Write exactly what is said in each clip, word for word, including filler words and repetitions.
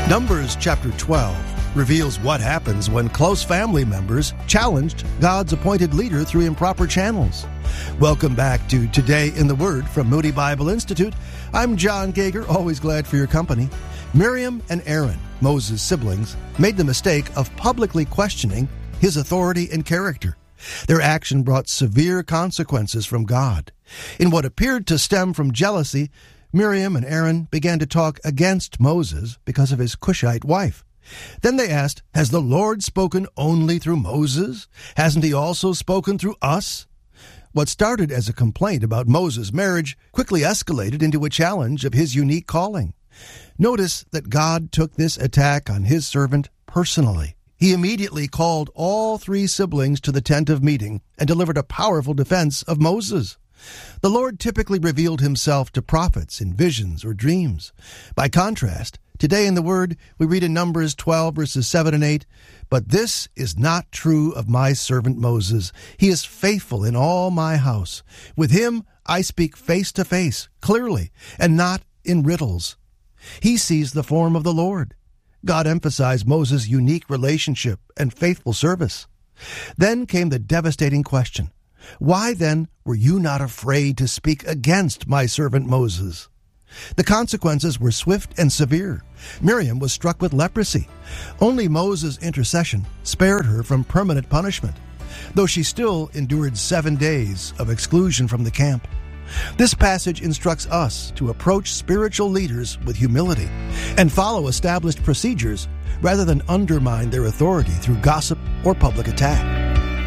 Numbers chapter twelve reveals what happens when close family members challenged God's appointed leader through improper channels. Welcome back to Today in the Word from Moody Bible Institute. I'm John Gager, always glad for your company. Miriam and Aaron, Moses' siblings, made the mistake of publicly questioning his authority and character. Their action brought severe consequences from God. In what appeared to stem from jealousy, Miriam and Aaron began to talk against Moses because of his Cushite wife. Then they asked, "Has the Lord spoken only through Moses? Hasn't he also spoken through us?" What started as a complaint about Moses' marriage quickly escalated into a challenge of his unique calling. Notice that God took this attack on his servant personally. He immediately called all three siblings to the tent of meeting and delivered a powerful defense of Moses. The Lord typically revealed himself to prophets in visions or dreams. By contrast, today in the Word, we read in Numbers twelve, verses seven and eight, "But this is not true of my servant Moses. He is faithful in all my house. With him I speak face to face, clearly, and not in riddles. He sees the form of the Lord." God emphasized Moses' unique relationship and faithful service. Then came the devastating question, "Why then were you not afraid to speak against my servant Moses?" The consequences were swift and severe. Miriam was struck with leprosy. Only Moses' intercession spared her from permanent punishment, though she still endured seven days of exclusion from the camp. This passage instructs us to approach spiritual leaders with humility and follow established procedures rather than undermine their authority through gossip or public attack.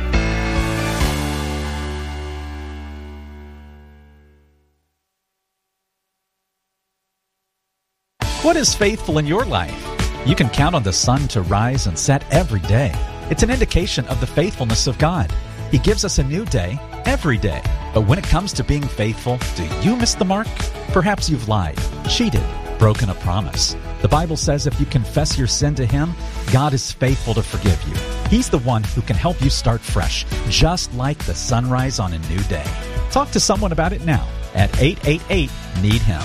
What is faithful in your life? You can count on the sun to rise and set every day. It's an indication of the faithfulness of God. He gives us a new day every day. But when it comes to being faithful, do you miss the mark? Perhaps you've lied, cheated, broken a promise. The Bible says if you confess your sin to Him, God is faithful to forgive you. He's the one who can help you start fresh, just like the sunrise on a new day. Talk to someone about it now at eight eight eight, need him.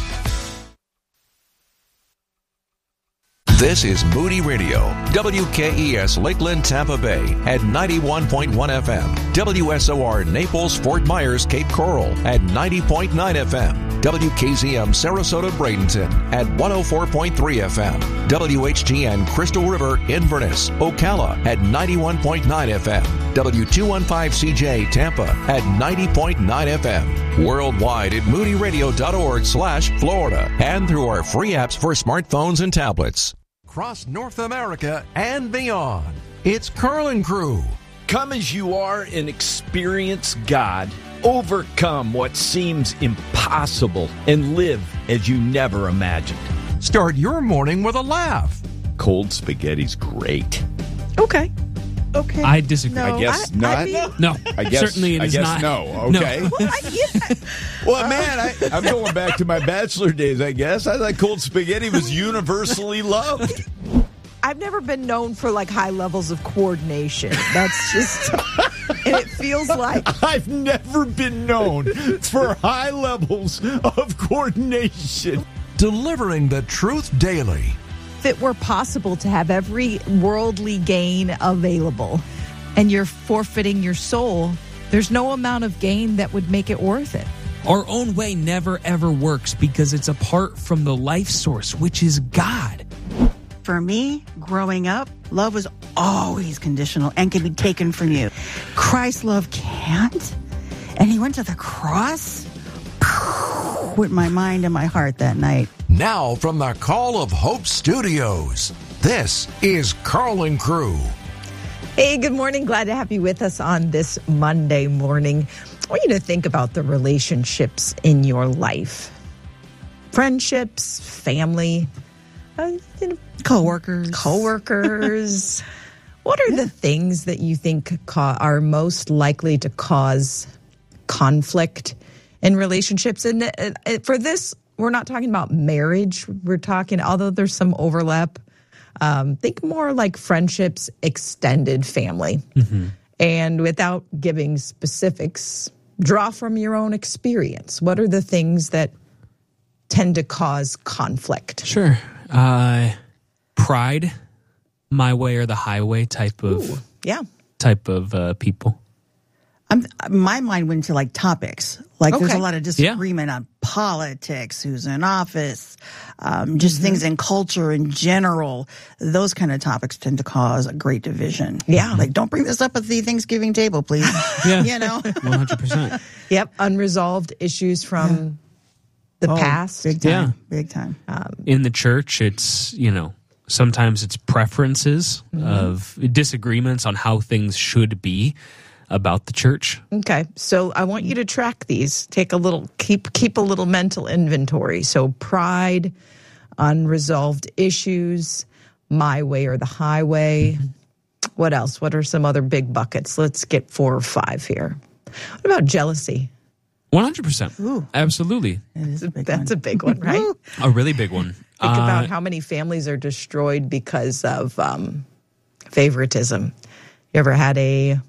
This is Moody Radio, W K E S Lakeland, Tampa Bay at ninety-one point one F M, W S O R Naples, Fort Myers, Cape Coral at ninety point nine F M, W K Z M Sarasota, Bradenton at one oh four point three F M, W H G N Crystal River, Inverness, Ocala at ninety-one point nine F M, W two fifteen C J Tampa at ninety point nine F M, worldwide at moody radio dot org slash Florida, and through our free apps for smartphones and tablets. Across North America and beyond, it's Curlin Crew. Come as you are and experience God. Overcome what seems impossible and live as you never imagined. Start your morning with a laugh. Cold spaghetti's great. Okay. Okay. I disagree. No, I guess I, not. I mean, No, I guess, certainly it I is guess not. no. Okay. No. well, I, yeah. Well, man, I, I'm going back to my bachelor days, I guess. I thought cold spaghetti was universally loved. I've never been known for like high levels of coordination. That's just, and it feels like I've never been known for high levels of coordination. Delivering the truth daily. if it were possible to have every worldly gain available and you're forfeiting your soul, there's no amount of gain that would make it worth it. Our own way never, ever works because it's apart from the life source, which is God. For me, growing up, love was always conditional and can be taken from you. Christ's love can't. And he went to the cross with my mind and my heart that night. Now from the Call of Hope Studios, this is Curlin Crew. Hey, good morning. Glad to have you with us on this Monday morning. I want you to think about the relationships in your life. Friendships, family, uh, you know, Co-workers. Co-workers. What are the things that you think ca- are most likely to cause conflict in relationships? And uh, for this, we're not talking about marriage. We're talking, although there's some overlap, um, think more like friendships, extended family. Mm-hmm. And without giving specifics, draw from your own experience. What are the things that tend to cause conflict? Sure. Uh, pride, my way or the highway type of Ooh, yeah. type of uh, people. I'm, my mind went to like topics. Like there's Okay. a lot of disagreement on politics, who's in office, um, just mm-hmm. things in culture in general. Those kind of topics tend to cause a great division. Yeah. Like don't bring this up at the Thanksgiving table, please. Yeah. You know? one hundred percent. Yep. Unresolved issues from Yeah. the Oh, past. Big time. Yeah. Big time. Um, In the church, it's, you know, sometimes it's preferences Mm-hmm. of disagreements on how things should be about the church. Okay, so I want you to track these. Take a little, keep keep a little mental inventory. So pride, unresolved issues, my way or the highway. Mm-hmm. What else? What are some other big buckets? Let's get four or five here. What about jealousy? one hundred percent. Ooh. Absolutely. It is a big That's one. a big one, right? A really big one. Think Uh, about how many families are destroyed because of um, favoritism. You ever had a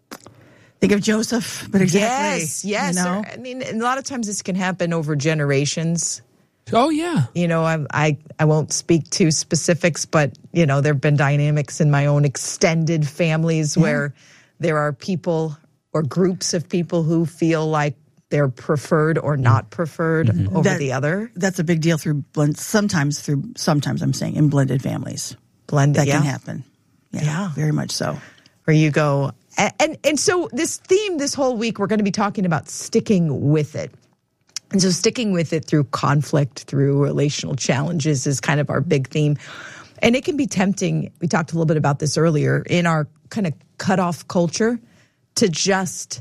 Think of Joseph, but exactly. yes, yes. You know? Or, I mean, a lot of times this can happen over generations. Oh, yeah. You know, I, I I won't speak to specifics, but, you know, there have been dynamics in my own extended families Yeah. where there are people or groups of people who feel like they're preferred or not preferred Mm-hmm. over That- the other. That's a big deal through blend. Sometimes through, sometimes I'm saying in blended families. Blended, That yeah. can happen. Yeah, Yeah. very much so. Where you go, and, and, and so this theme this whole week, we're going to be talking about sticking with it. And so sticking with it through conflict, through relational challenges is kind of our big theme. And it can be tempting, we talked a little bit about this earlier, in our kind of cutoff culture to just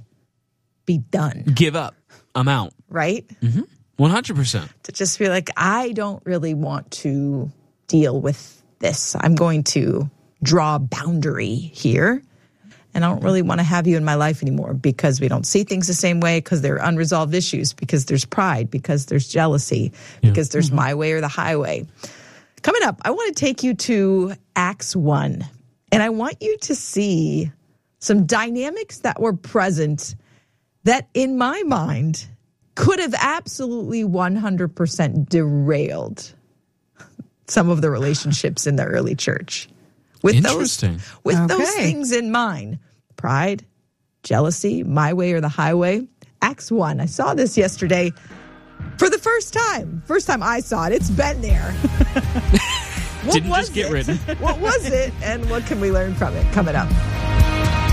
be done, Give up. I'm out. right? one hundred percent. To just be like, I don't really want to deal with this. I'm going to draw a boundary here. And I don't really want to have you in my life anymore because we don't see things the same way, because there are unresolved issues, because there's pride, because there's jealousy, because there's my way or the highway. Coming up, I want to take you to Acts one. And I want you to see some dynamics that were present that, in my mind, could have absolutely one hundred percent derailed some of the relationships in the early church. With those, Interesting. with Okay. those things in mind, pride, jealousy, my way or the highway. Acts one. I saw this yesterday for the first time. First time I saw it. It's been there. What Didn't was just get it? written. What was it, and what can we learn from it? Coming up.